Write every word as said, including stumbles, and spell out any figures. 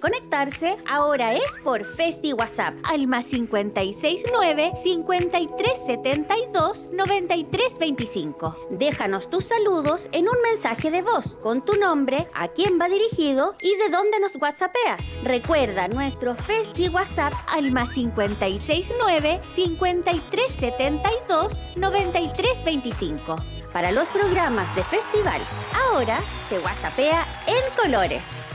conectarse, ahora es por Festi WhatsApp al más cincuenta y seis nueve, cincuenta y tres setenta y dos, noventa y tres veinticinco. Déjanos tus saludos en un mensaje de voz con tu nombre, a quién va dirigido y de dónde nos whatsappeas. Recuerda nuestro Festi WhatsApp al más cincuenta y seis nueve, cincuenta y tres setenta y dos, noventa y tres veinticinco. Para los programas de festival, ahora se whatsappea en colores.